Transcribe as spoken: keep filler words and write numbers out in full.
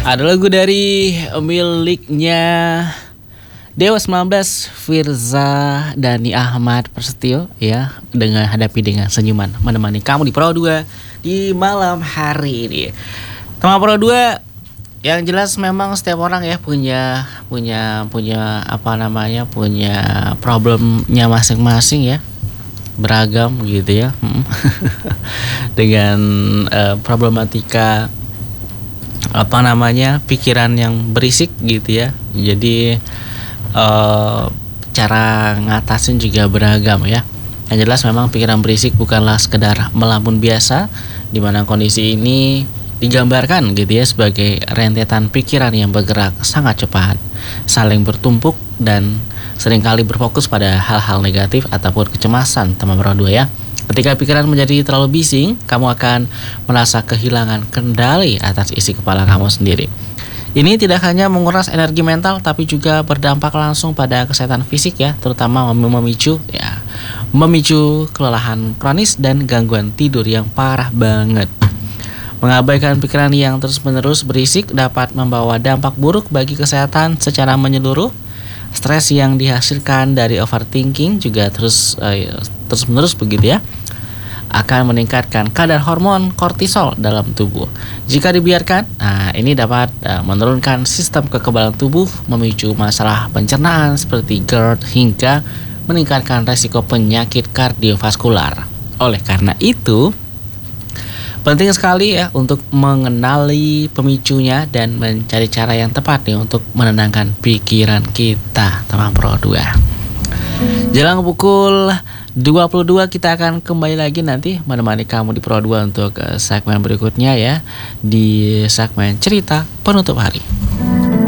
Ada lagu dari miliknya Dewa sembilan belas, Firza Dani Ahmad Prasetyo ya, dengan hadapi dengan senyuman menemani kamu di Pro dua di malam hari ini. Teman Pro dua, yang jelas memang setiap orang ya punya punya punya apa namanya punya problemnya masing-masing ya, beragam gitu ya. Dengan uh, problematika apa namanya pikiran yang berisik gitu ya. Jadi uh, cara ngatasin juga beragam ya. Yang jelas memang pikiran berisik bukanlah sekedar melamun biasa, di mana kondisi ini digambarkan gitu ya sebagai rentetan pikiran yang bergerak sangat cepat, saling bertumpuk dan seringkali berfokus pada hal-hal negatif ataupun kecemasan, teman Pro dua ya. Ketika pikiran menjadi terlalu bising, kamu akan merasa kehilangan kendali atas isi kepala kamu sendiri. Ini tidak hanya menguras energi mental, tapi juga berdampak langsung pada kesehatan fisik ya, terutama memicu ya, memicu kelelahan kronis dan gangguan tidur yang parah banget. Mengabaikan pikiran yang terus-menerus berisik dapat membawa dampak buruk bagi kesehatan secara menyeluruh. Stres yang dihasilkan dari overthinking juga terus eh, terus-menerus begitu ya, akan meningkatkan kadar hormon kortisol dalam tubuh. Jika dibiarkan, nah ini dapat uh, menurunkan sistem kekebalan tubuh, memicu masalah pencernaan seperti GERD hingga meningkatkan resiko penyakit kardiovaskular. Oleh karena itu, penting sekali ya untuk mengenali pemicunya dan mencari cara yang tepat nih untuk menenangkan pikiran kita, teman Pro dua. Jelang pukul dua puluh dua kita akan kembali lagi nanti menemani kamu di Pro dua untuk segmen berikutnya ya, di segmen cerita penutup hari.